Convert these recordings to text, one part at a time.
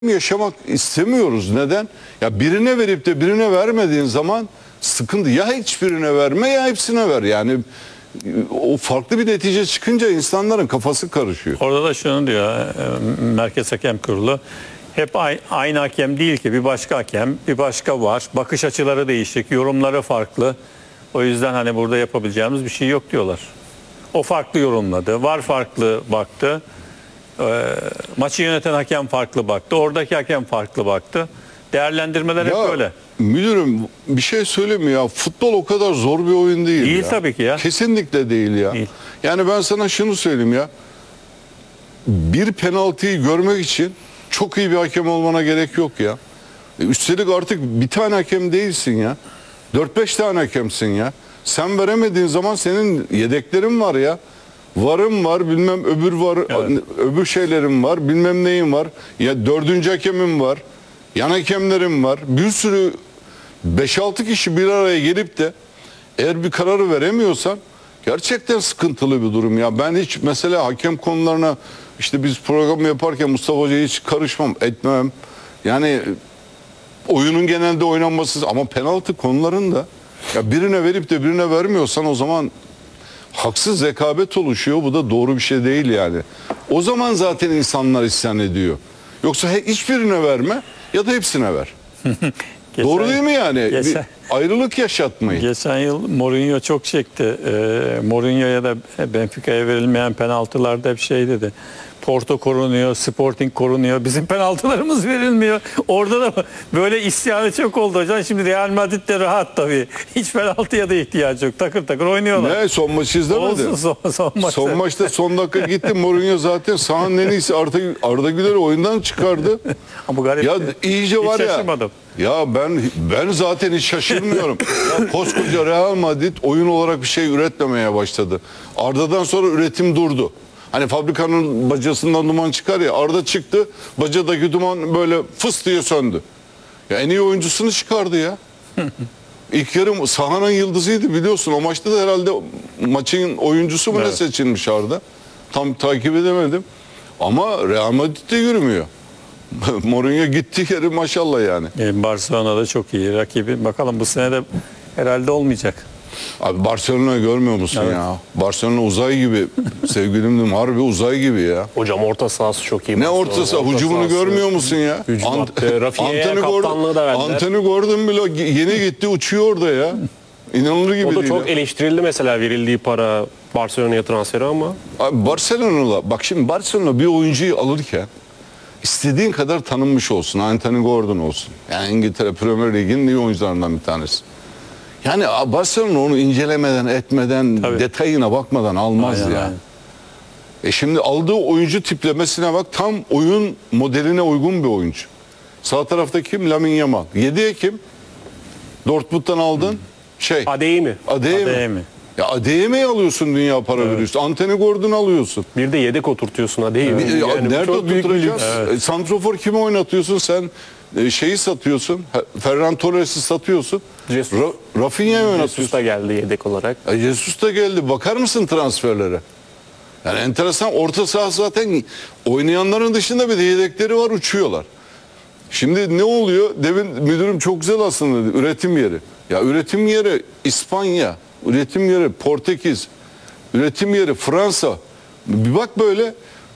yaşamak istemiyoruz. Neden? Ya birine verip de birine vermediğin zaman sıkıntı. Ya hiçbirine verme ya hepsine ver. Yani o farklı bir netice çıkınca insanların kafası karışıyor. Orada da şunu diyor Merkez Hakem Kurulu. Hep aynı hakem değil ki, bir başka hakem, bir başka var. Bakış açıları değişik, yorumları farklı. O yüzden hani burada yapabileceğimiz bir şey yok diyorlar. O farklı yorumladı, var farklı baktı. Maçı yöneten hakem farklı baktı, oradaki hakem farklı baktı. Değerlendirmeler hep böyle. Müdürüm bir şey söyleyeyim mi ya? Futbol o kadar zor bir oyun değil. Değil ya. tabii ki ya. Kesinlikle değil ya. Değil. Yani ben sana şunu söyleyeyim ya. Bir penaltıyı görmek için çok iyi bir hakem olmana gerek yok ya. Üstelik artık bir tane hakem değilsin ya. 4-5 tane hakemsin ya. Sen veremediğin zaman senin yedeklerin var ya. Varım var, bilmem öbür var, evet. Öbür şeylerim var, bilmem neyim var. Ya dördüncü hakemim var. Yan hakemlerim var. Bir sürü 5-6 kişi bir araya gelip de eğer bir kararı veremiyorsan gerçekten sıkıntılı bir durum ya. Ben hiç mesela hakem konularına işte biz programı yaparken Mustafa Hoca'ya hiç karışmam, etmem. Yani oyunun genelde oynanması ama penaltı konularında ya birine verip de birine vermiyorsan o zaman haksız rekabet oluşuyor. Bu da doğru bir şey değil yani. O zaman zaten insanlar isyan ediyor. Yoksa hiçbirine verme ya da hepsine ver. Doğru değil mi yani? Bir ayrılık yaşatmayın. Geçen yıl Mourinho çok çekti. Mourinho'ya da Benfica'ya verilmeyen penaltılarda hep şey dedi. Porto korunuyor, Sporting korunuyor. Bizim penaltılarımız verilmiyor. Orada da böyle isyanı çok oldu hocam. Şimdi Real Madrid de rahat tabii. Hiç penaltıya da ihtiyaç yok. Takır takır oynuyorlar. Ne? Son maçı izlemedin? Olsun son maçta. Son maçta son dakika gitti. Mourinho zaten sahanın en iyisi. Arda Güler'i oyundan çıkardı. Ama garip. Ya iyice var ya. Şaşırmadım. Ya ben zaten hiç şaşırmıyorum. Ya koskoca Real Madrid oyun olarak bir şey üretmemeye başladı. Arda'dan sonra üretim durdu. Hani fabrikanın bacasından duman çıkar ya, Arda çıktı, bacadaki duman böyle fıs diye söndü. Ya en iyi oyuncusunu çıkardı ya. İlk yarı sahanın yıldızıydı biliyorsun. O maçta da herhalde maçın oyuncusu mu ne seçilmiş Arda. Tam takip edemedim. Ama Real Madrid'de yürümüyor. Mourinho gitti yeri maşallah yani. Barcelona'da çok iyi rakibi. Bakalım bu sene de herhalde olmayacak. Abi Barcelona'yı görmüyor musun ya? Barcelona uzay gibi. Sevgilim harbi uzay gibi ya. Hocam orta sahası çok iyi. Ne orta saha? Hücumunu görmüyor musun ya? Anthony Gordon bile yeni gitti uçuyor orada ya. İnanılır gibi değil. O da değil çok eleştirildi mesela verildiği para Barcelona'ya transferi ama. Abi Barcelona'la bak şimdi Barcelona bir oyuncuyu alırken istediğin kadar tanınmış olsun. Anthony Gordon olsun. Yani İngiltere Premier Lig'in iyi oyuncularından bir tanesi. Yani Barcelona onu incelemeden, etmeden, detayına bakmadan almaz ya. Yani. Şimdi aldığı oyuncu tiplemesine bak, tam oyun modeline uygun bir oyuncu. Sağ tarafta kim? Lamine Yamal. 7'ye kim? Dortmund'dan aldın. Adeyemi. Adeyemi. Ya Adeyemi'yi alıyorsun, dünya para veriyorsun. Anthony Gordon'u alıyorsun. Bir de yedek oturtuyorsun Adeyemi. Yani nerede oturtacaksın? Santrofor kimi oynatıyorsun sen? Şeyi satıyorsun. Ferran Torres'i satıyorsun. Rafinha'yı oynatıyorsun. Jesus da geldi yedek olarak. Jesus da geldi. Bakar mısın transferlere? Yani enteresan, orta saha zaten oynayanların dışında bir de yedekleri var, uçuyorlar. Şimdi ne oluyor? Demin müdürüm çok güzel aslında dedi. Üretim yeri. Ya üretim yeri İspanya, üretim yeri Portekiz, üretim yeri Fransa. Bir bak böyle.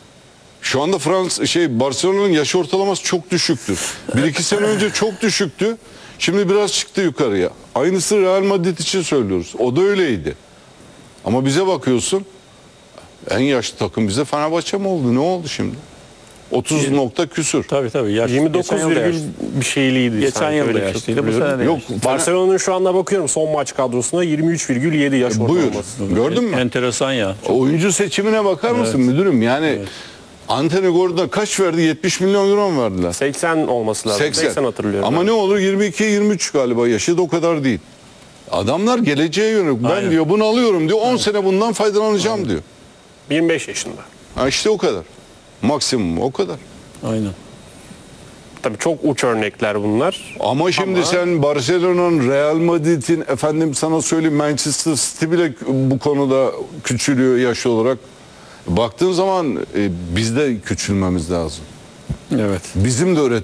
Şu anda Barcelona'nın yaş ortalaması çok düşüktü. 1-2 sene önce çok düşüktü. Şimdi biraz çıktı yukarıya. Aynısı Real Madrid için söylüyoruz. O da öyleydi. Ama bize bakıyorsun. En yaşlı takım bize Fenerbahçe mi oldu? Ne oldu şimdi? 30 nokta küsür. Tabii. 29 virgül bir şeyliydi. Geçen yıl da yaşlıydı. Bu sene de yok. Barcelona'nın şu anda bakıyorum son maç kadrosuna 23,7 yaş ortalaması. Gördün mü? Enteresan ya. Oyuncu seçimine bakar mısın müdürüm? Yani Anthony Gordon'a kaç verdi? 70 milyon euro mu verdiler? 80 olması lazım. 80 hatırlıyorum. Ama ne olur 22-23 galiba, yaşı da o kadar değil. Adamlar geleceğe yönelik. Ben diyor bunu alıyorum diyor. 10 sene bundan faydalanacağım diyor. 25 yaşında. İşte o kadar. Maksimum o kadar. Aynen. Tabii çok uç örnekler bunlar. Ama şimdi sen Barcelona'nın, Real Madrid'in, efendim sana söyleyeyim Manchester City bile bu konuda küçülüyor yaş olarak. Baktığın zaman biz de küçülmemiz lazım. Evet. Bizim de